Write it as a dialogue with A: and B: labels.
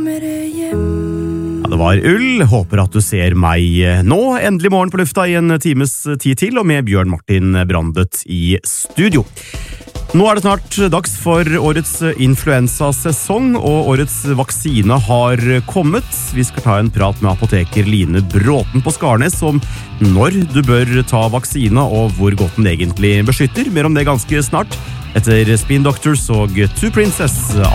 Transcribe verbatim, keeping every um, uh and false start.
A: Ja, det var Ull. Håper at du ser meg nå. Endelig morgen på lufta i en times tid til, og med Bjørn Martin Brandet i studio. Nå er det snart dags for årets influensasesong, og årets vaksine har kommet. Vi skal ta en prat med apoteker Line Bråten på Skarnes om når du bør ta vaksine, og hvor godt den egentlig beskytter. Mer om det ganske snart, etter Spin Doctors og Two Princess.